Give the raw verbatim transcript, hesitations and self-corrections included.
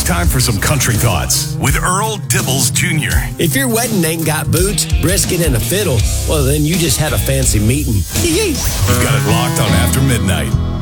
time for some country thoughts with Earl Dibbles Junior If your wedding ain't got boots, brisket, and a fiddle, well, then you just had a fancy meeting. You've got it locked on After Midnight.